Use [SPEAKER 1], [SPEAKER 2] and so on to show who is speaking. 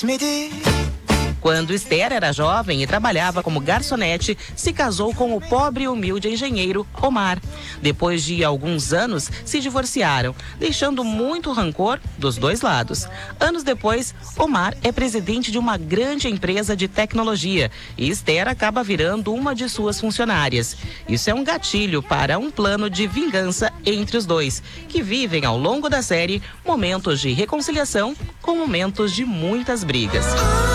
[SPEAKER 1] Quando Esther era jovem e trabalhava como garçonete, se casou com o pobre e humilde engenheiro Omar. Depois de alguns anos, se divorciaram, deixando muito rancor dos dois lados. Anos depois, Omar é presidente de uma grande empresa de tecnologia e Esther acaba virando uma de suas funcionárias. Isso é um gatilho para um plano de vingança entre os dois, que vivem ao longo da série momentos de reconciliação com momentos de muitas brigas.